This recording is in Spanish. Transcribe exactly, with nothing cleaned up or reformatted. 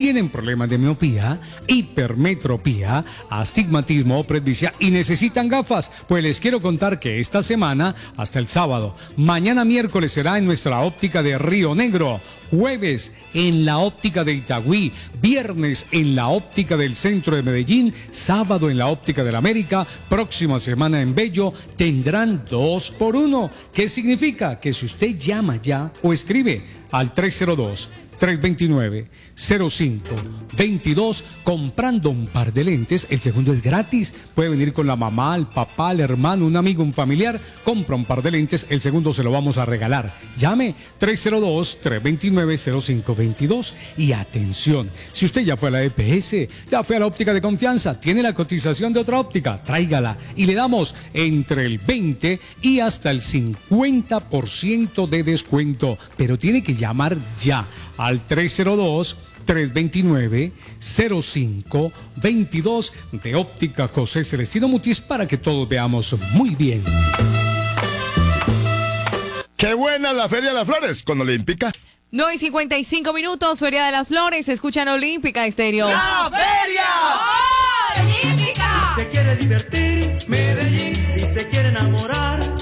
tienen problemas de miopía, hipermetropía, astigmatismo o presbicia y necesitan gafas, pues les quiero contar que esta semana, hasta el sábado, mañana miércoles será en nuestra óptica de Río Negro, jueves en la óptica de Itagüí, viernes en la óptica del centro de Medellín, sábado en la óptica del América, próxima semana en Bello, tendrán dos por uno. ¿Qué significa? Que si usted llama ya o escribe al tres cero dos, tres dos nueve, cero cinco dos dos comprando un par de lentes, el segundo es gratis. Puede venir con la mamá, el papá, el hermano, un amigo, un familiar, compra un par de lentes, el segundo se lo vamos a regalar. Llame tres cero dos, tres dos nueve, cero cinco dos dos. Y atención, si usted ya fue a la E P S, ya fue a la óptica de confianza, tiene la cotización de otra óptica, tráigala y le damos entre el veinte y hasta el cincuenta por ciento de descuento, pero tiene que llamar ya al tres cero dos, tres dos nueve, cero cinco dos dos de Óptica José Celestino Mutis para que todos veamos muy bien. ¡Qué buena la Feria de las Flores con Olímpica! nueve y cincuenta y cinco minutos, Feria de las Flores, escuchan Olímpica Estéreo. ¡La Feria! ¡Olímpica! Si se quiere divertir, Medellín. Si se quiere enamorar,